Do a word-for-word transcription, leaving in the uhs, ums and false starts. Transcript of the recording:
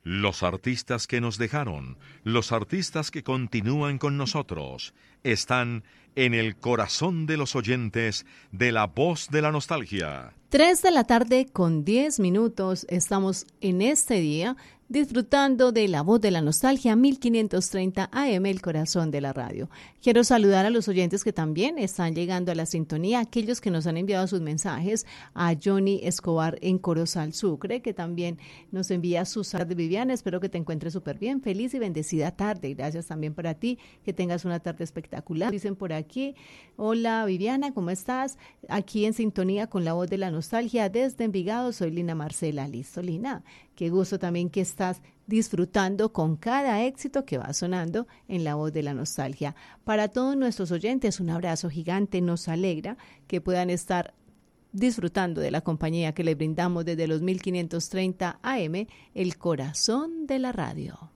Los artistas que nos dejaron, los artistas que continúan con nosotros, están en el corazón de los oyentes de La Voz de la Nostalgia. Tres de la tarde con diez minutos, estamos en este día disfrutando de La Voz de la Nostalgia, mil quinientos treinta A M, el corazón de la radio. Quiero saludar a los oyentes que también están llegando a la sintonía, aquellos que nos han enviado sus mensajes, a Johnny Escobar en Corozal, Sucre, que también nos envía sus tardes. Viviana, espero que te encuentres súper bien, feliz y bendecida tarde. Gracias también para ti, que tengas una tarde espectacular. Dicen por aquí, hola Viviana, ¿cómo estás? Aquí en sintonía con La Voz de la Nostalgia desde Envigado, soy Lina Marcela. Listo, Lina. Qué gusto también que estás disfrutando con cada éxito que va sonando en La Voz de la Nostalgia. Para todos nuestros oyentes, un abrazo gigante. Nos alegra que puedan estar disfrutando de la compañía que les brindamos desde los mil quinientos treinta A M, el corazón de la radio.